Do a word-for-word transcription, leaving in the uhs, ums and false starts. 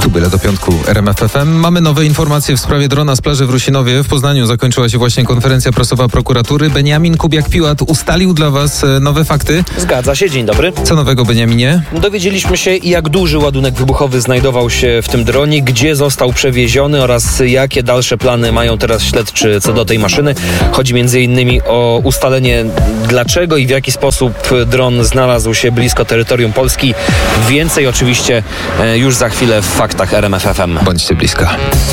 Tu byle do piątku R M F F M. Mamy nowe informacje w sprawie drona z plaży w Rusinowie. W Poznaniu zakończyła się właśnie konferencja prasowa prokuratury. Beniamin Kubiak-Piłat ustalił dla was nowe fakty. Zgadza się, dzień dobry. Co nowego, Beniaminie? Dowiedzieliśmy się, jak duży ładunek wybuchowy znajdował się w tym dronie, gdzie został przewieziony oraz jakie dalsze plany mają teraz śledczy co do tej maszyny. Chodzi między innymi o ustalenie, dlaczego i w jaki sposób dron znalazł się blisko terytorium Polski. Więcej oczywiście już za chwilę w faktach R M F F M. Bądźcie blisko.